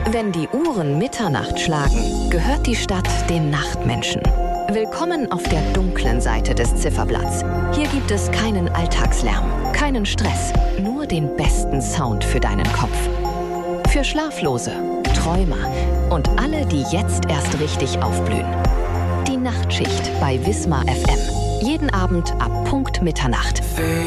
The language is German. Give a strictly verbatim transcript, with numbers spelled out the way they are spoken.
Wenn die Uhren Mitternacht schlagen, gehört die Stadt den Nachtmenschen. Willkommen auf der dunklen Seite des Zifferblatts. Hier gibt es keinen Alltagslärm, keinen Stress, nur den besten Sound für deinen Kopf. Für Schlaflose, Träumer und alle, die jetzt erst richtig aufblühen. Die Nachtschicht bei Wismar F M. Jeden Abend ab Punkt Mitternacht.